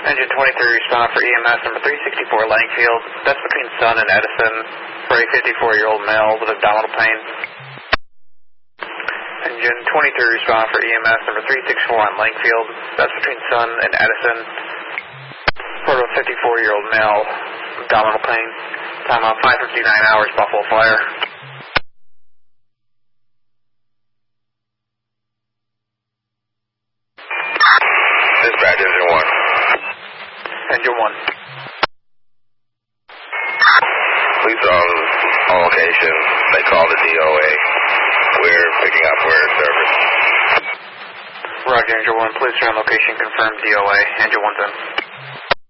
Engine 23, respond for EMS number 364 Langfield. That's between Sun and Edison for a 54-year-old male with abdominal pain. Engine 23, respond for EMS number 364 on Langfield. That's between Sun and Edison for a 54-year-old male with abdominal pain. Time on 5:59 hours, Buffalo Fire. Dispatch, Engine 1. Engine 1. Police on location. They called the DOA. We're picking up. We're in service. Roger, Engine 1. Police are on location. Confirmed DOA. Engine 1's in.